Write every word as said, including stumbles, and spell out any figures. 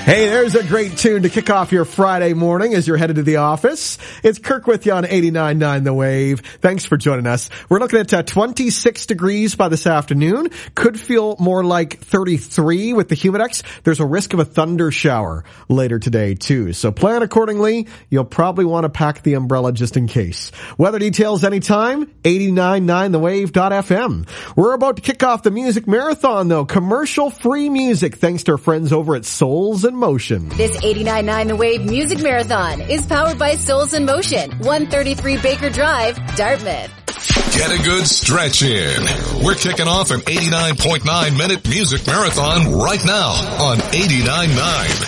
Hey, there's a great tune to kick off your Friday morning as you're headed to the office. It's Kirk with you on eighty-nine point nine The Wave. Thanks for joining us. We're looking at uh, twenty-six degrees by this afternoon. Could feel more like thirty-three with the Humidex. There's a risk of a thunder shower later today, too. So plan accordingly. You'll probably want to pack the umbrella just in case. Weather details anytime, eighty-nine point nine the wave dot f m. We're about to kick off the music marathon, though. Commercial-free music, thanks to our friends over at Souls in Motion. This eighty-nine point nine The Wave Music Marathon is powered by Souls in Motion, one thirty-three Baker Drive, Dartmouth. Get a good stretch in. We're kicking off an eighty-nine point nine minute music marathon right now on eighty-nine point nine